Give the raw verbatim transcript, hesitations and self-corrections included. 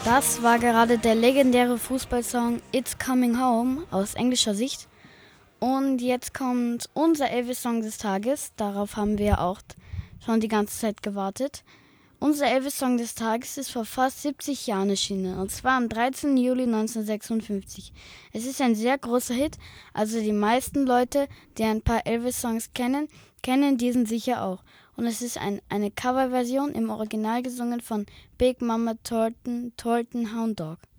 Das war gerade der legendäre Fußballsong It's Coming Home aus englischer Sicht. Und jetzt kommt unser Elvis-Song des Tages. Darauf haben wir auch schon die ganze Zeit gewartet. Unser Elvis-Song des Tages ist vor fast siebzig Jahren erschienen, und zwar am dreizehnten Juli neunzehnhundertsechsundfünfzig. Es ist ein sehr großer Hit, also die meisten Leute, die ein paar Elvis-Songs kennen, kennen diesen sicher auch. Und es ist ein, eine Coverversion im Original gesungen von Big Mama Thornton, Thornton Hound Dog.